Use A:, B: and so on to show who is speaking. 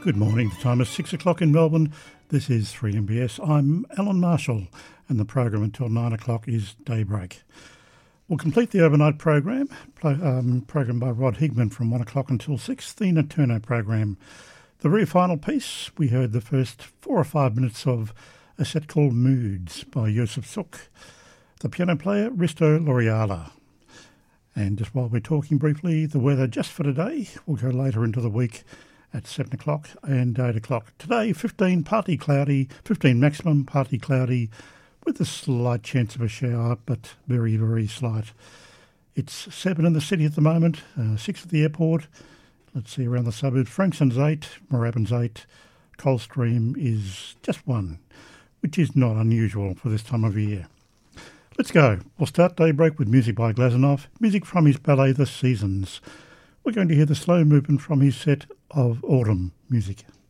A: Good morning. The time is 6 o'clock in Melbourne. This is 3MBS. I'm Alan Marshall, and the program until 9 o'clock is Daybreak. We'll complete the overnight program by Rod Higman from 1 o'clock until 6, the Nina Turner program. The very final piece, we heard the first 4 or 5 minutes of a set called Moods by Yusuf Sook. The piano player, Risto Loriala. And just while we're talking briefly, the weather just for today, we'll go later into the week at 7 o'clock and 8 o'clock. Today, 15 partly cloudy, 15 maximum, partly cloudy, with a slight chance of a shower, but very, very slight. It's 7 in the city at the moment, 6 at the airport. Let's see, around the suburbs, Frankston's 8, Moorabbin's 8, Coldstream is just 1, which is not unusual for this time of year. Let's go. We'll start Daybreak with music by Glazunov, music from his ballet The Seasons. We're going to hear the slow movement from his set of autumn music.